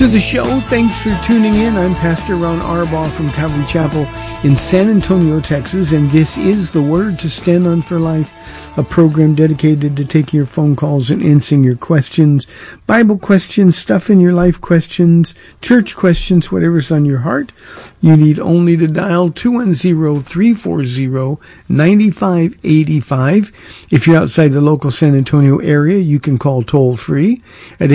To the show. Thanks for tuning in. I'm Pastor Ron Arbaugh from Calvary Chapel in San Antonio, Texas, and this is The Word to Stand On for Life, a program dedicated to taking your phone calls and answering your questions, Bible questions, stuff in your life questions, church questions, whatever's on your heart. You need only to dial 210-340-9585. If you're outside the local San Antonio area, you can call toll-free at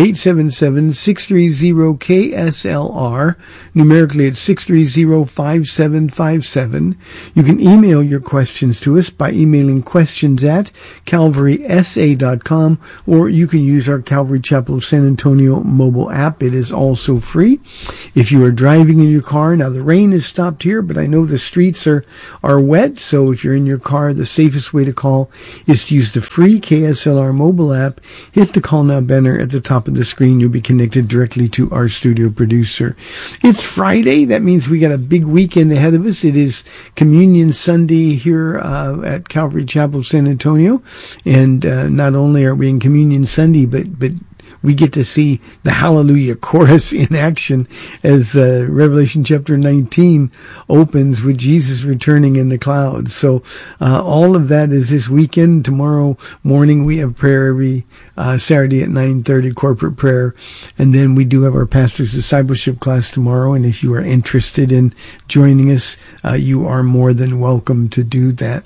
877-630-KSLR. Numerically, it's 630-5757. You can email your questions to us by emailing questions at calvarysa.com, or you can use our Calvary Chapel of San Antonio mobile app. It is also free. If you are driving in your car, now the rain has stopped here, but I know the streets are wet, so if you're in your car, the safest way to call is to use the free KSLR mobile app. Hit the Call Now banner at the top of the screen. You'll be connected directly to our studio producer. It's Friday. That means we got a big weekend ahead of us. It is Communion Sunday here at Calvary Chapel San Antonio, and not only are we in Communion Sunday, but we get to see the Hallelujah Chorus in action as Revelation chapter 19 opens with Jesus returning in the clouds. So all of that is this weekend. Tomorrow morning we have prayer every Saturday at 9:30, corporate prayer. And then we do have our pastor's discipleship class tomorrow. And if you are interested in joining us, you are more than welcome to do that.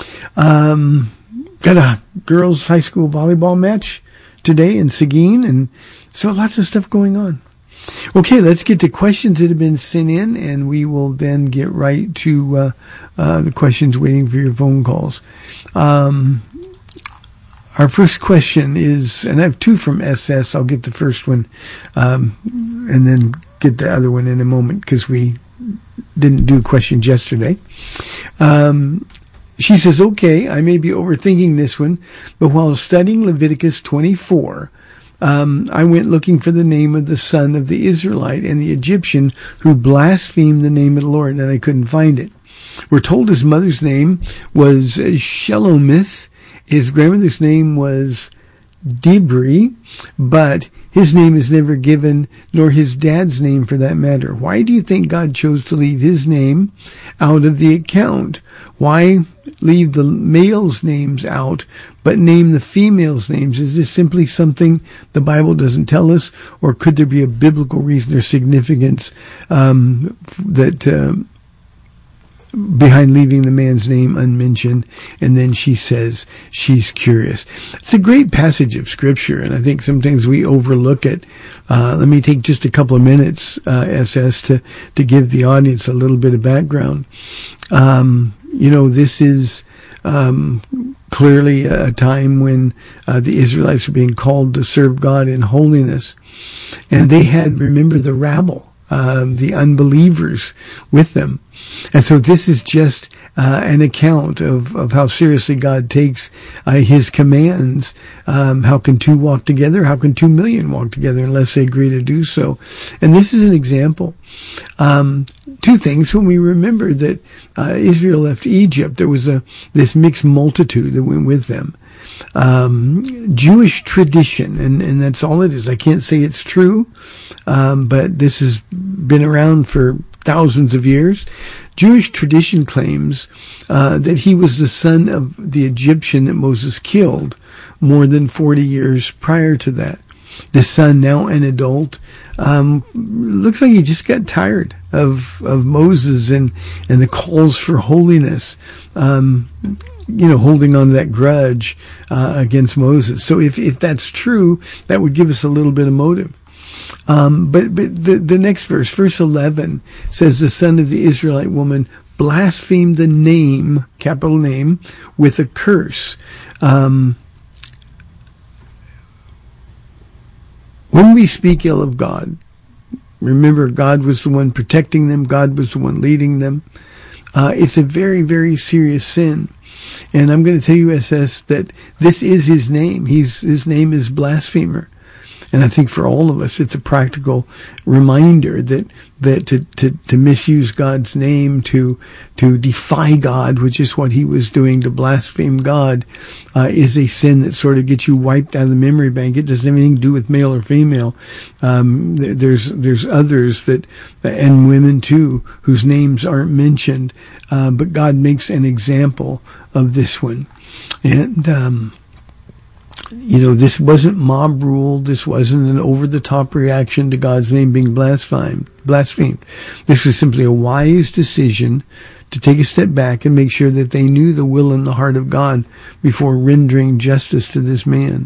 Got a girls' high school volleyball match today in Seguin, and so lots of stuff going on. Okay, let's get to questions that have been sent in, and we will then get right to the questions waiting for your phone calls. Our first question is, and I have two from SS. I'll get the first one and then get the other one in a moment because we didn't do questions yesterday. She says, okay, I may be overthinking this one, but while studying Leviticus 24, I went looking for the name of the son of the Israelite and the Egyptian who blasphemed the name of the Lord, and I couldn't find it. We're told his mother's name was Shelomith. His grandmother's name was Dibri, but his name is never given, nor his dad's name for that matter. Why do you think God chose to leave his name out of the account? Why leave the males' names out, but name the females' names? Is this simply something the Bible doesn't tell us, or could there be a biblical reason or significance that behind leaving the man's name unmentioned? And then she says she's curious. It's a great passage of Scripture, and I think sometimes we overlook it. Let me take just a couple of minutes, SS, to give the audience a little bit of background. This is clearly a time when the Israelites were being called to serve God in holiness, and they had, remember, the rabble, the unbelievers with them. And so this is just an account of how seriously God takes his commands. How can two walk together? How can 2 million walk together unless they agree to do so? And this is an example. Two things. When we remember that Israel left Egypt, there was this mixed multitude that went with them. Jewish tradition, and that's all it is. I can't say it's true, but this has been around for thousands of years. Jewish tradition claims that he was the son of the Egyptian that Moses killed more than 40 years prior to that. The son, now an adult, looks like he just got tired of Moses and the calls for holiness, holding on to that grudge against Moses. So if that's true, that would give us a little bit of motive. But the next verse 11, says the son of the Israelite woman blasphemed the name, capital name, with a curse. When we speak ill of God, remember God was the one protecting them, God was the one leading them. It's a very, very serious sin. And I'm going to tell you, SS, that this is his name. His name is blasphemer. And I think for all of us, it's a practical reminder that to misuse God's name, to defy God, which is what he was doing, to blaspheme God, is a sin that sort of gets you wiped out of the memory bank. It doesn't have anything to do with male or female. There's others that, and women too, whose names aren't mentioned, but God makes an example of this one. And, this wasn't mob rule. This wasn't an over-the-top reaction to God's name being blasphemed. This was simply a wise decision to take a step back and make sure that they knew the will and the heart of God before rendering justice to this man.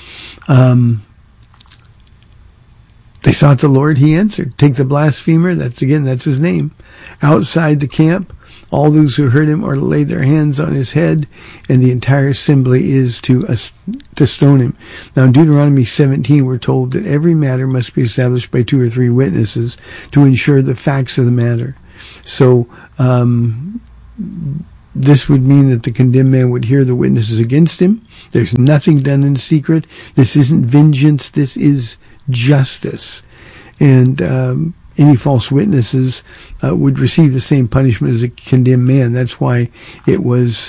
They sought the Lord, he answered. Take the blasphemer, that's his name, outside the camp. All those who heard him are to lay their hands on his head, and the entire assembly is to stone him. Now, in Deuteronomy 17, we're told that every matter must be established by 2 or 3 witnesses to ensure the facts of the matter. So, this would mean that the condemned man would hear the witnesses against him. There's nothing done in secret. This isn't vengeance. This is justice. And, any false witnesses would receive the same punishment as a condemned man. That's why it was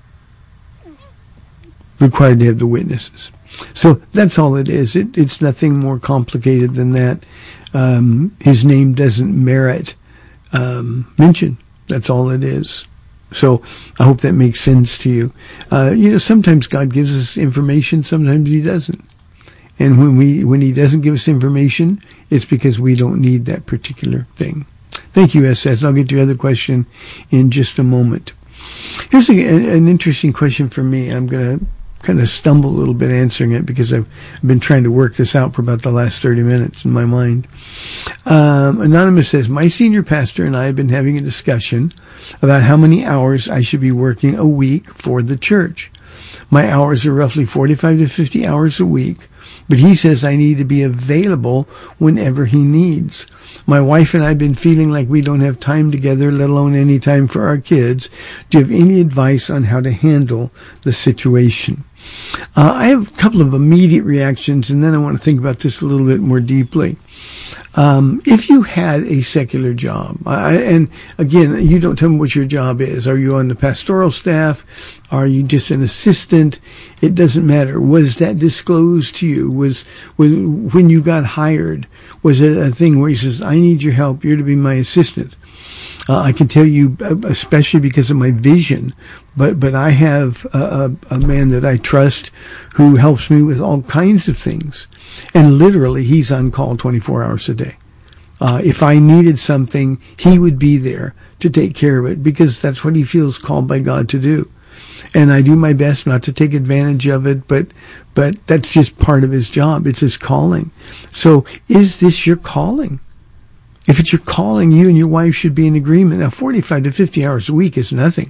required to have the witnesses. So that's all it is. It's nothing more complicated than that. His name doesn't merit mention. That's all it is. So I hope that makes sense to you. Sometimes God gives us information, sometimes he doesn't. And when he doesn't give us information, it's because we don't need that particular thing. Thank you, SS. I'll get to your other question in just a moment. Here's an interesting question for me. I'm going to kind of stumble a little bit answering it because I've been trying to work this out for about the last 30 minutes in my mind. Anonymous says, my senior pastor and I have been having a discussion about how many hours I should be working a week for the church. My hours are roughly 45 to 50 hours a week. But he says I need to be available whenever he needs. My wife and I have been feeling like we don't have time together, let alone any time for our kids. Do you have any advice on how to handle the situation? I have a couple of immediate reactions, and then I want to think about this a little bit more deeply. If you had a secular job, and again, you don't tell me what your job is. Are you on the pastoral staff? Are you just an assistant? It doesn't matter. Was that disclosed to you? Was when you got hired, was it a thing where he says, I need your help, you're to be my assistant? I can tell you, especially because of my vision, but I have a man that I trust who helps me with all kinds of things. And literally, he's on call 24 hours a day. If I needed something, he would be there to take care of it because that's what he feels called by God to do. And I do my best not to take advantage of it, but that's just part of his job. It's his calling. So is this your calling? If it's your calling, you and your wife should be in agreement. Now, 45 to 50 hours a week is nothing.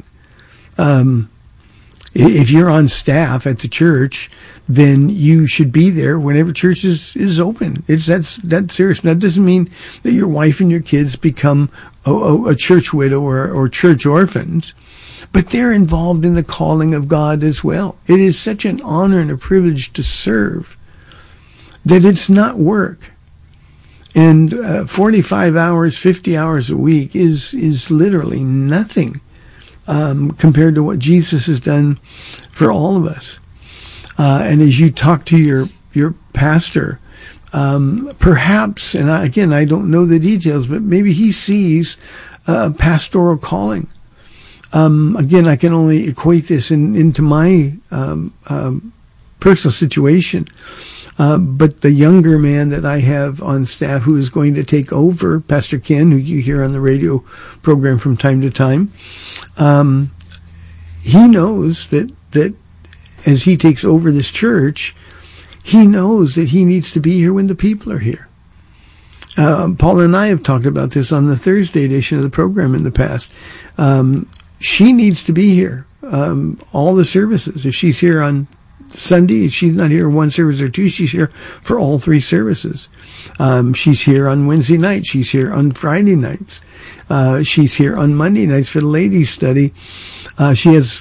If you're on staff at the church, then you should be there whenever church is open. That's serious. That doesn't mean that your wife and your kids become a church widow or church orphans, but they're involved in the calling of God as well. It is such an honor and a privilege to serve that it's not work. And 45 hours, 50 hours a week is literally nothing compared to what Jesus has done for all of us. And as you talk to your pastor, perhaps, and I don't know the details, but maybe he sees a pastoral calling. Again, I can only equate this into my personal situation. But the younger man that I have on staff who is going to take over, Pastor Ken, who you hear on the radio program from time to time, he knows that as he takes over this church, he knows that he needs to be here when the people are here. Paula and I have talked about this on the Thursday edition of the program in the past. She needs to be here, all the services. If she's here on Sunday, she's not here one service or two, she's here for all 3 services. She's here on Wednesday night, she's here on Friday nights, she's here on Monday nights for the ladies' study. She has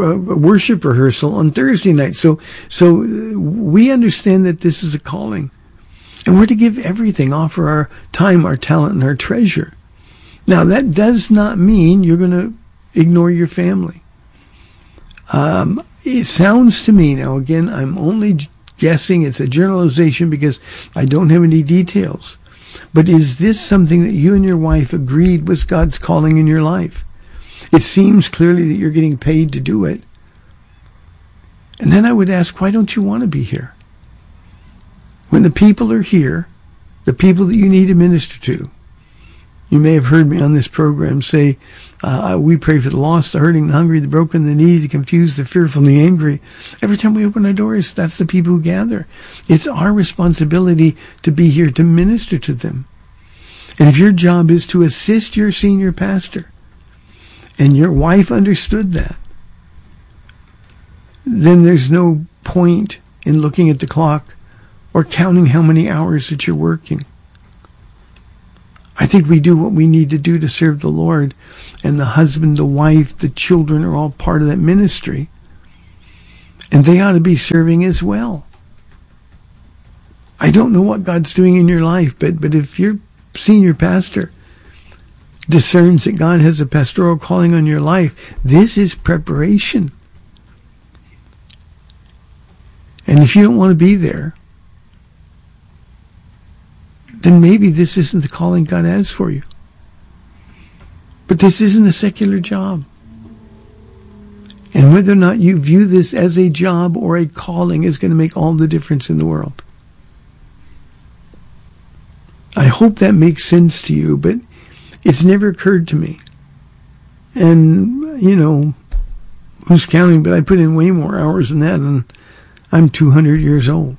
worship rehearsal on Thursday night. So we understand that this is a calling. And we're to give everything, offer our time, our talent, and our treasure. Now, that does not mean you're going to ignore your family. It sounds to me, now again, I'm only guessing, it's a generalization because I don't have any details. But is this something that you and your wife agreed was God's calling in your life? It seems clearly that you're getting paid to do it. And then I would ask, why don't you want to be here? When the people are here, the people that you need to minister to, you may have heard me on this program say, we pray for the lost, the hurting, the hungry, the broken, the needy, the confused, the fearful, and the angry. Every time we open our doors, that's the people who gather. It's our responsibility to be here to minister to them. And if your job is to assist your senior pastor, and your wife understood that, then there's no point in looking at the clock or counting how many hours that you're working. I think we do what we need to do to serve the Lord, and the husband, the wife, the children are all part of that ministry, and they ought to be serving as well. I don't know what God's doing in your life, but if your senior pastor discerns that God has a pastoral calling on your life, this is preparation. And if you don't want to be there, then maybe this isn't the calling God has for you. But this isn't a secular job. And whether or not you view this as a job or a calling is going to make all the difference in the world. I hope that makes sense to you, but it's never occurred to me. And, you know, who's counting? But I put in way more hours than that, and I'm 200 years old.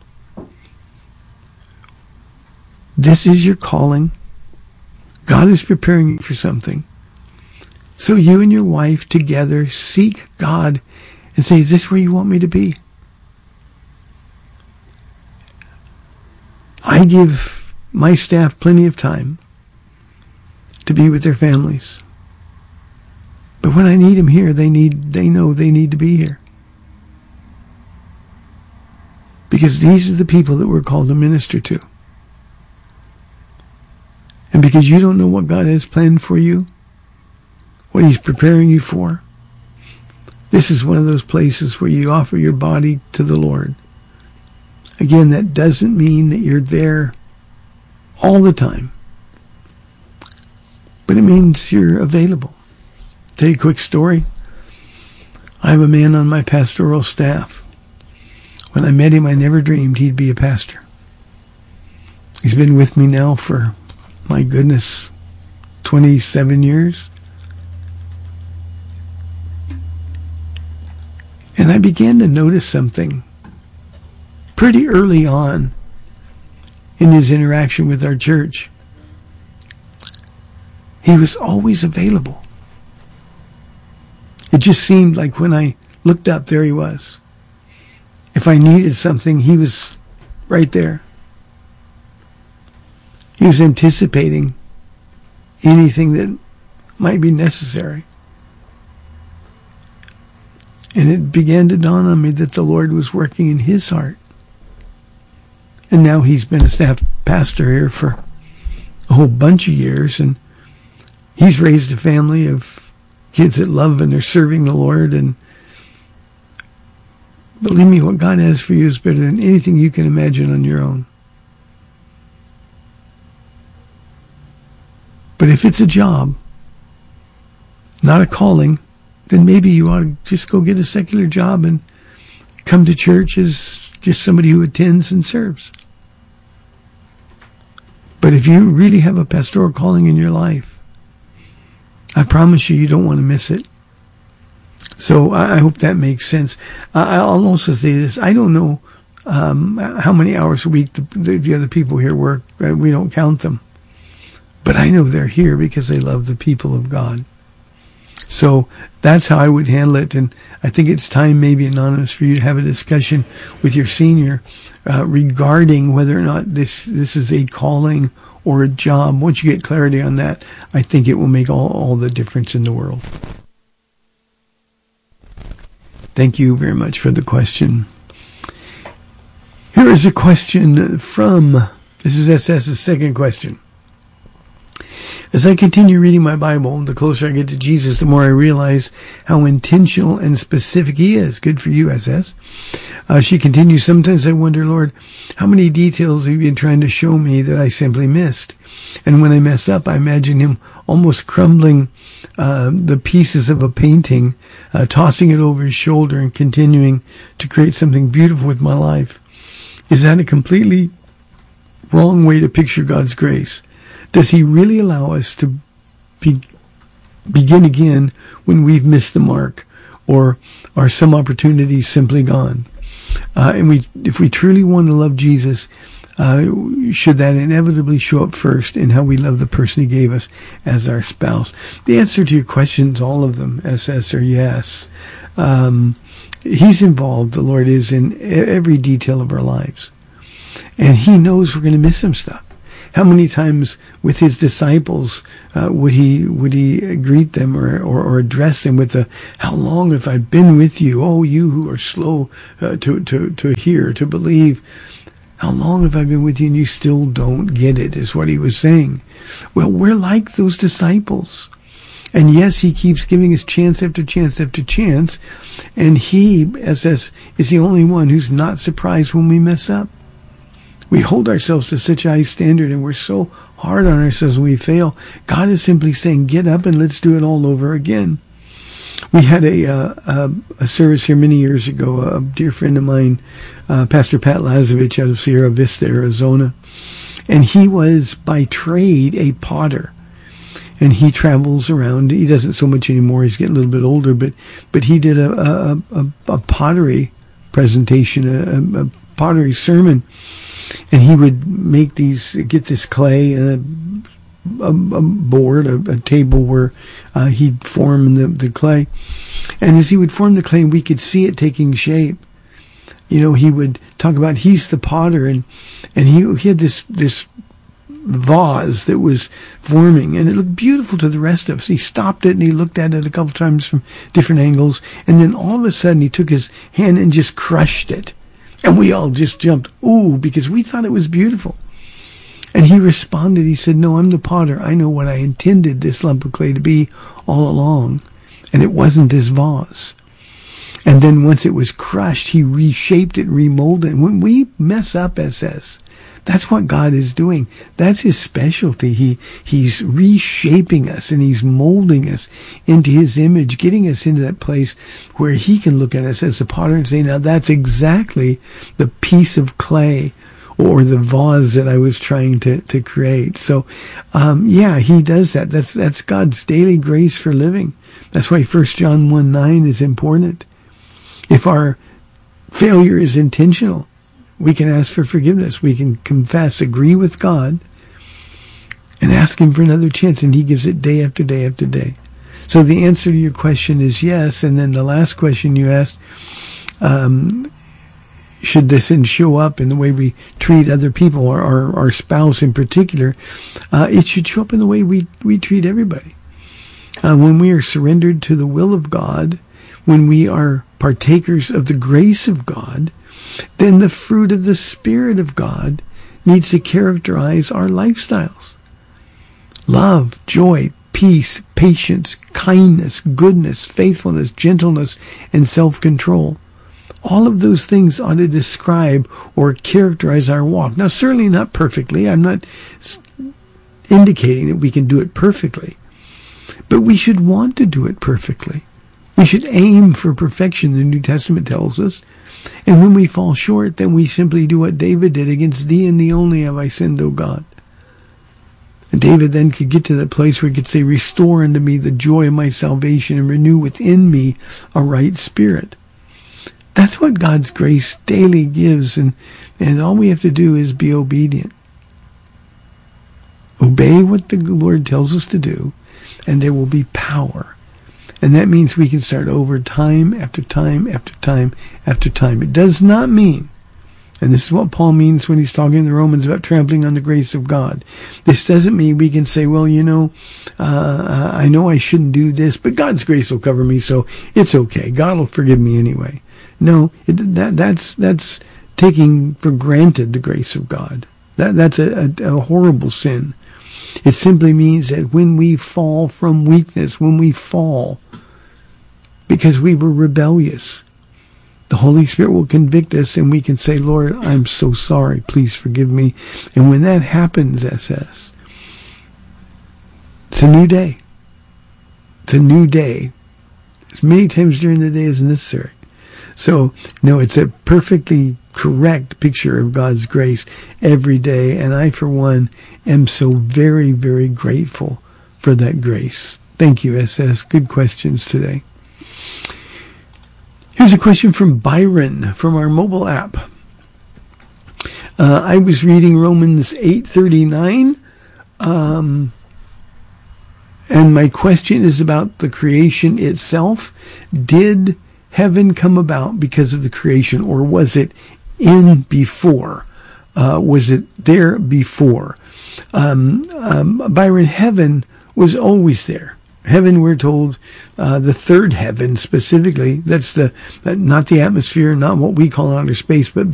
This is your calling. God is preparing you for something. So you and your wife together seek God and say, is this where you want me to be? I give my staff plenty of time to be with their families. But when I need them here, they know they need to be here. Because these are the people that we're called to minister to. And because you don't know what God has planned for you, what He's preparing you for, this is one of those places where you offer your body to the Lord. Again, that doesn't mean that you're there all the time, but it means you're available. I'll tell you a quick story. I have a man on my pastoral staff. When I met him, I never dreamed he'd be a pastor. He's been with me now for, my goodness, 27 years. And I began to notice something pretty early on in his interaction with our church. He was always available. It just seemed like when I looked up, there he was. If I needed something, he was right there. He was anticipating anything that might be necessary. And it began to dawn on me that the Lord was working in his heart. And now he's been a staff pastor here for a whole bunch of years, and he's raised a family of kids that love and are serving the Lord. And believe me, what God has for you is better than anything you can imagine on your own. But if it's a job, not a calling, then maybe you ought to just go get a secular job and come to church as just somebody who attends and serves. But if you really have a pastoral calling in your life, I promise you, you don't want to miss it. So I hope that makes sense. I'll also say this. I don't know how many hours a week the other people here work. We don't count them. But I know they're here because they love the people of God. So that's how I would handle it. And I think it's time, maybe Anonymous, for you to have a discussion with your senior regarding whether or not this is a calling or a job. Once you get clarity on that, I think it will make all the difference in the world. Thank you very much for the question. Here is a question from This is SS's second question. As I continue reading my Bible, the closer I get to Jesus, the more I realize how intentional and specific he is. Good for you, SS. She continues, sometimes I wonder, Lord, how many details have you been trying to show me that I simply missed? And when I mess up, I imagine him almost crumbling the pieces of a painting, tossing it over his shoulder and continuing to create something beautiful with my life. Is that a completely wrong way to picture God's grace? Does he really allow us to begin again when we've missed the mark, or are some opportunities simply gone? If we truly want to love Jesus, should that inevitably show up first in how we love the person he gave us as our spouse? The answer to your questions, all of them, SS, are yes. He's involved, the Lord is, in every detail of our lives. And he knows we're going to miss some stuff. How many times with his disciples would he greet them or address them with "How long have I been with you? Oh, you who are slow to hear, to believe. How long have I been with you and you still don't get it?" is what he was saying. Well, we're like those disciples. And yes, he keeps giving us chance after chance after chance. And he, SS, is the only one who's not surprised when we mess up. We hold ourselves to such a high standard, and we're so hard on ourselves when we fail. God is simply saying, get up and let's do it all over again. We had a service here many years ago. A dear friend of mine, Pastor Pat Lazovich out of Sierra Vista, Arizona. And he was by trade a potter. And he travels around. He doesn't so much anymore. He's getting a little bit older, but he did a pottery presentation, a pottery sermon. And he would get this clay and a board, a table where he'd form the clay. And as he would form the clay, we could see it taking shape. You know, he would talk about he's the potter, and he had this vase that was forming, and it looked beautiful to the rest of us. He stopped it and he looked at it a couple times from different angles, and then all of a sudden he took his hand and just crushed it. And we all just jumped, ooh, because we thought it was beautiful. And he responded, he said, no, I'm the potter. I know what I intended this lump of clay to be all along. And it wasn't this vase. And then once it was crushed, he reshaped it, remolded it. And when we mess up, SS, that's what God is doing. That's his specialty. He's reshaping us and he's molding us into his image, getting us into that place where he can look at us as the potter and say, now that's exactly the piece of clay or the vase that I was trying to create. So, he does that. That's God's daily grace for living. That's why 1 John 1:9 is important. If our failure is intentional, we can ask for forgiveness. We can confess, agree with God, and ask him for another chance, and he gives it day after day after day. So the answer to your question is yes. And then the last question you asked, should this show up in the way we treat other people, or our spouse in particular? It should show up in the way we treat everybody. When we are surrendered to the will of God, when we are partakers of the grace of God, then the fruit of the Spirit of God needs to characterize our lifestyles. Love, joy, peace, patience, kindness, goodness, faithfulness, gentleness, and self-control. All of those things ought to describe or characterize our walk. Now, certainly not perfectly. I'm not indicating that we can do it perfectly. But we should want to do it perfectly. We should aim for perfection, the New Testament tells us. And when we fall short, then we simply do what David did. Against thee and thee only have I sinned, O God. And David then could get to that place where he could say, restore unto me the joy of my salvation and renew within me a right spirit. That's what God's grace daily gives, and all we have to do is be obedient. Obey what the Lord tells us to do, and there will be power. And that means we can start over time after time after time after time. It does not mean, and this is what Paul means when he's talking to the Romans about trampling on the grace of God. This doesn't mean we can say, well, I know I shouldn't do this, but God's grace will cover me, so it's okay. God will forgive me anyway. No, that's taking for granted the grace of God. That's a horrible sin. It simply means that when we fall from weakness, when we fall because we were rebellious, the Holy Spirit will convict us and we can say, Lord, I'm so sorry. Please forgive me. And when that happens, SS, it's a new day. It's a new day. As many times during the day as necessary. So, no, it's a perfectly correct picture of God's grace every day. And I, for one, am so very, very grateful for that grace. Thank you, SS. Good questions today. Here's a question from Byron from our mobile app. I was reading Romans 8:39, and my question is about the creation itself. Did heaven come about because of the creation, or was it in before? Was it there before? Byron, heaven was always there. Heaven, we're told, the third heaven specifically, that's not the atmosphere, not what we call outer space, but